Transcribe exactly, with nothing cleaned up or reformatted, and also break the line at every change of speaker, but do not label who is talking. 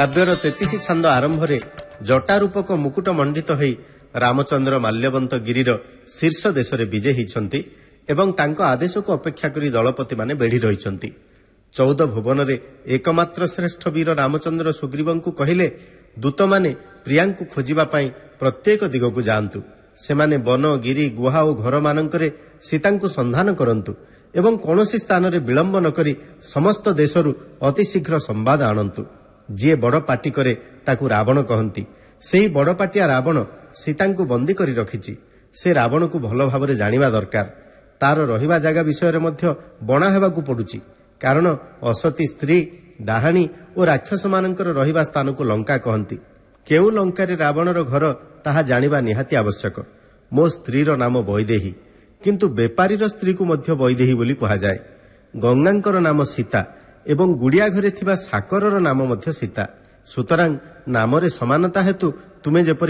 କାବ୍ୟର ତେତିଶ ଛାନ୍ଦ ଆରମ୍ଭରେ ଜଟାରୂପକ ମୁକୁଟ ମଣ୍ଡିତ ହୋଇ ରାମଚନ୍ଦ୍ର ମାଲ୍ୟବନ୍ତ ଗିରିର ଶୀର୍ଷ ଦେଶରେ ବିଜେ ହୋଇଛନ୍ତି ଏବଂ ତାଙ୍କ ଆଦେଶକୁ ଅପେକ୍ଷା କରି ଦଳପତିମାନେ ବେଢ଼ି ରହିଛନ୍ତି। ଚଉଦ ଭୁବନରେ ଏକମାତ୍ର ଶ୍ରେଷ୍ଠ ବୀର ରାମଚନ୍ଦ୍ର ସୁଗ୍ରୀବଙ୍କୁ କହିଲେ, ଦୂତମାନେ ପ୍ରିୟାଙ୍କୁ ଖୋଜିବା ପାଇଁ ପ୍ରତ୍ୟେକ ଦିଗକୁ ଯାଆନ୍ତୁ। ସେମାନେ ବନ, ଗିରି, ଗୁହା ଓ ଘରମାନଙ୍କରେ ସୀତାଙ୍କୁ ସନ୍ଧାନ କରନ୍ତୁ ଏବଂ କୌଣସି ସ୍ଥାନରେ ବିଳମ୍ବ ନ କରି ସମସ୍ତ ଦେଶରୁ ଅତିଶୀଘ୍ର ସମ୍ବାଦ ଆଣନ୍ତୁ। ଯିଏ ବଡ଼ ପାଟି କରେ ତାକୁ ରାବଣ କହନ୍ତି। ସେହି ବଡ଼ପାଟିଆ ରାବଣ ସୀତାଙ୍କୁ ବନ୍ଦୀ କରି ରଖିଛି। ସେ ରାବଣକୁ ଭଲ ଭାବରେ ଜାଣିବା ଦରକାର। ତାର ରହିବା ଜାଗା ବିଷୟରେ ମଧ୍ୟ ବଣା ହେବାକୁ ପଡୁଛି, କାରଣ ଅସତୀ ସ୍ତ୍ରୀ, ଡାହାଣୀ ଓ ରାକ୍ଷସମାନଙ୍କର ରହିବା ସ୍ଥାନକୁ ଲଙ୍କା କହନ୍ତି। କେଉଁ ଲଙ୍କାରେ ରାବଣର ଘର ତାହା ଜାଣିବା ନିହାତି ଆବଶ୍ୟକ। ମୋ ସ୍ତ୍ରୀର ନାମ ବୈଦେହୀ, କିନ୍ତୁ ବେପାରୀର ସ୍ତ୍ରୀକୁ ମଧ୍ୟ ବୈଦେହୀ ବୋଲି କୁହାଯାଏ। ଗଙ୍ଗାଙ୍କର ନାମ ସୀତା ଏବଂ ଗୁଡ଼ିଆ ଘରେ ଥିବା ସାକରର ନାମ ମଧ୍ୟ ସୀତା। ସୁତରାଂ ନାମରେ ସମାନତା ହେତୁ ତୁମେ ଯେପରି